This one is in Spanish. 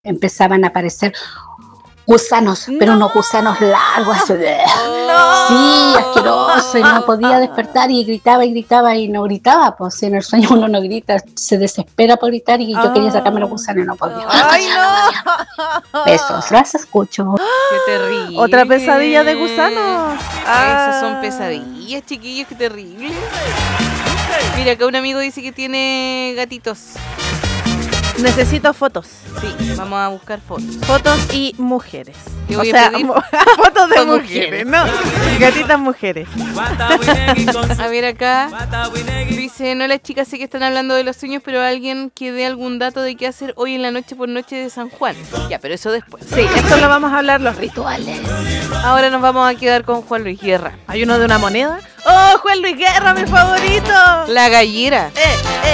empezaban a aparecer gusanos, pero unos gusanos largos, así, sí, asqueroso, y no podía despertar y gritaba y no gritaba, pues si en el sueño uno no grita, se desespera por gritar y yo quería sacarme los gusanos y no podía. ¡Ay, no! Besos, las escucho. ¡Qué terrible! Otra pesadilla de gusanos. Esas son pesadillas, chiquillos, qué terrible. Mira, acá un amigo dice que tiene gatitos. Necesito fotos. Sí, vamos a buscar fotos. Fotos y mujeres. Te O voy a sea, pedir fotos de con mujeres, no. Gatitas mujeres. A ver acá. Dice, no, las chicas sé que están hablando de los sueños, pero alguien que dé algún dato de qué hacer hoy en la noche por noche de San Juan. Ya, pero eso después. Sí, esto lo vamos a hablar, los rituales. Ahora nos vamos a quedar con Juan Luis Guerra. ¿Hay uno de una moneda? ¡Oh, Juan Luis Guerra, mi favorito! La gallera.